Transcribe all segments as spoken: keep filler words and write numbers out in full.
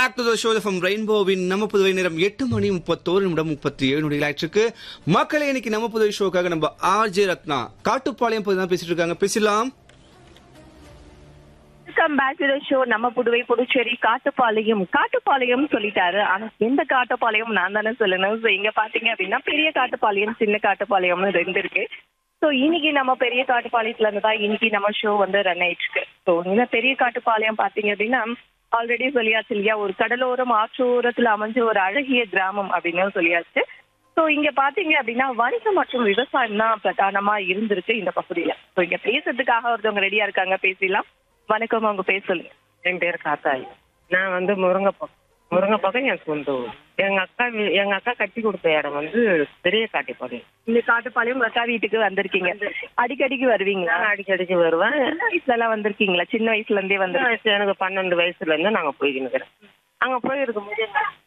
Back to the show from ரெயின்போவின் நம்ம புதுவை நேரம் எட்டு மணி முப்பத்தோரு நிமிடம் முப்பத்தி ஏழு நொடிகள் ஆயிடுச்சு. மக்களே, இன்னைக்கு நம்ம புதுவை ஷோக்காக நம்ம ஆர்ஜே ரத்னா காட்டுப்பாளையம் போய் தான் பேசிட்டு இருக்காங்க. பேசலாம். Welcome back to the show. நம்ம புதுவை புதுச்சேரி காட்டுப்பாளையம் காட்டுப்பாளையம் சொல்லிட்டாரு. ஆனா எந்த காட்டுப்பாளையம் நான் தானே சொல்லணும். ஸோ இங்க பாத்தீங்க அப்படின்னா பெரிய காட்டுப்பாளையம் சின்ன காட்டுப்பாளையம்னு ரெண்டு இருக்கு. ஸோ இன்னைக்கு நம்ம பெரிய காட்டுப்பாளையத்துல இருந்து தான் இன்னைக்கு நம்ம ஷோ வந்து ரன் ஆயிட்டு இருக்கு. ஸோ இந்த பெரிய காட்டுப்பாளையம் பாத்தீங்க அப்படின்னா ஆல்ரெடி சொல்லியாச்சு இல்லையா, ஒரு கடலோரம் ஆற்றோரத்துல அமைஞ்ச ஒரு அழகிய கிராமம் அப்படின்னு சொல்லியாச்சு. ஸோ இங்க பாத்தீங்க அப்படின்னா வணிகம் மற்றும் விவசாயம் தான் பிரதானமா இருந்திருக்கு இந்த பகுதியில. ஸோ இங்க பேசுறதுக்காக ஒருத்தவங்க ரெடியா இருக்காங்க, பேசலாம். வணக்கம், அவங்க பேர் சொல்லுங்க. என் பேர் காத்தாயி. நான் வந்து முருங்கைப்பக்கம் முருங்கைப்பக்கம் என் சொந்த ஊர். எங்க அக்கா வீ- எங்க அக்கா கட்டி கொடுத்த இடம் வந்து பெரிய காட்டுப்பாளையம். இந்த காட்டுப்பாளையம் அக்கா வீட்டுக்கு வந்திருக்கீங்க. அடிக்கடிக்கு வருவீங்களா? நான் அடிக்கடிக்கு வருவேன். சின்ன வயசுல எல்லாம் வந்திருக்கீங்களா? சின்ன வயசுல இருந்தே சின்ன வந்து வயசு எனக்கு பன்னெண்டு வயசுல இருந்து நாங்க போய்க்கின்னு இருக்கிறோம். அங்க போயிருக்கும் போது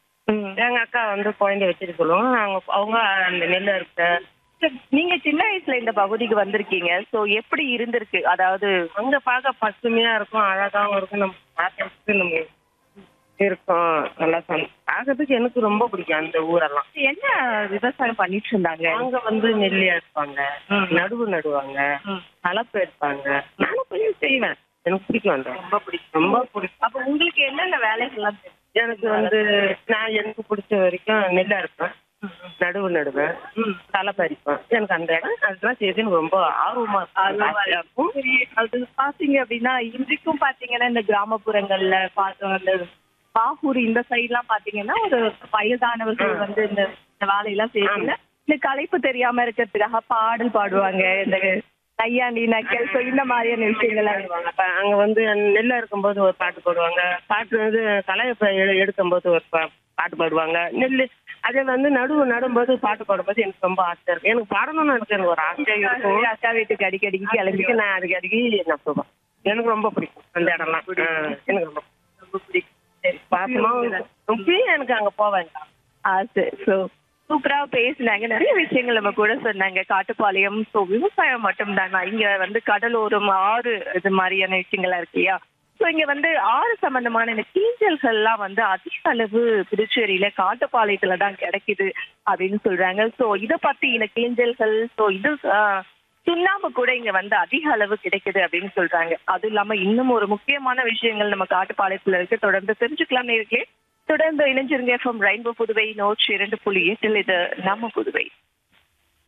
எங்க அக்கா வந்து குழந்தை வச்சுட்டு சொல்லுவாங்க. நாங்க அவங்க அந்த நெல் இருக்க நீங்க சின்ன வயசுல இந்த பகுதிக்கு வந்திருக்கீங்க. சோ எப்படி இருந்திருக்கு? அதாவது அங்க பார்க்க பசுமையா இருக்கும், அழகாவும் இருக்கும். நம்ம பார்க்கறதுக்கு நம்ம இருக்கும் நல்லா சந் பார்க்கறதுக்கு எனக்கு ரொம்ப பிடிக்கும் அந்த ஊரெல்லாம். என்ன விவசாயம் பண்ணிட்டு இருந்தாங்க? அங்க வந்து நெல்லியா இருப்பாங்க, நடுவு நடுவாங்க, கலப்பு எடுப்பாங்க. நானும் போய் செய்வேன். எனக்கு பிடிக்கும் அந்த ரொம்ப பிடிக்கும் ரொம்ப பிடிக்கும். அப்ப உங்களுக்கு என்னென்ன வேலைகள்லாம் தெரியும்? எனக்கு வந்து நான் எனக்கு பிடிச்ச வரைக்கும் நெல்லா இருப்பேன், நடுவு நடுவேன், களை பறிப்பேன். எனக்கு அந்த இடம் அதெல்லாம் செய்து எனக்கு ரொம்ப ஆர்வமா இருக்கும். அது பாத்தீங்க அப்படின்னா இன்றைக்கும் பாத்தீங்கன்னா இந்த கிராமப்புறங்கள்ல பார்த்தோம், இந்த பாகூர் இந்த சைட் எல்லாம் பாத்தீங்கன்னா ஒரு வயதானவர்கள் வந்து இந்த இந்த வேலையெல்லாம் செய்வாங்க. இந்த களைப்பு தெரியாம இருக்கிறதுக்காக பாடல் பாடுவாங்க, இந்த கையாண்டி நக்கல், so இந்த மாதிரியான விஷயங்கள்லாம் பாடுவாங்க. அப்ப அங்க வந்து நெல்லா இருக்கும்போது ஒரு பாட்டு பாடுவாங்க, பாட்டு வந்து களையை எடுக்கும் போது ஒரு பா- பாட்டு பாடுவாங்க. நெல் அதே வந்து நடுவு நடும்போது பாட்டு பாடும்போது எனக்கு ரொம்ப ஆசை இருக்கு. எனக்கு பாடணும்னு எனக்கு எனக்கு ஒரு ஆசையா இருக்கும். அக்கா வீட்டுக்கு அடிக்கடிக்கு கிளம்பி கிளம்பிக்கு நான் அதுக்கு அடிக்கடி நான் போவேன். எனக்கு ரொம்ப பிடிக்கும் அந்த இடம்லாம். ஆ, எனக்கு ரொம்ப ரொம்ப பிடிக்கும். சரி, பாசமா இப்பயும் எனக்கு அங்க போவேன். ஆசை. ஸோ சூப்பரா பேசினாங்க, நிறைய விஷயங்கள் நம்ம கூட சொன்னாங்க. காட்டுப்பாளையம் ஸோ விவசாயம் மட்டும் தானா? இங்க வந்து கடலோரம் ஆறு இது மாதிரியான விஷயங்கள்லாம் இருக்கு இல்லையா? ஸோ இங்க வந்து ஆறு சம்பந்தமான இந்த கீஞ்சல்கள்லாம் வந்து அதிக அளவு புதுச்சேரியில காட்டுப்பாளையத்துல தான் கிடைக்குது அப்படின்னு சொல்றாங்க. ஸோ இதை பத்தி இந்த கீஞ்சல்கள் ஸோ இது ஆஹ், சுண்ணாம்பு கூட இங்க வந்து அதிக அளவு கிடைக்குது அப்படின்னு சொல்றாங்க. அதுவும் இல்லாம இன்னும் ஒரு முக்கியமான விஷயங்கள் நம்ம காட்டுப்பாளையத்துல இருக்கு. தொடர்ந்து தெரிஞ்சுக்கலாம் நேர்களே. தொடர்ந்து இணைஞ்சிருங்க. ஃப்ரம் ரெயின்போ புதுவை நோட்ஸ் இரண்டு புள்ளி எட்டில் இது நம்ம புதுவை.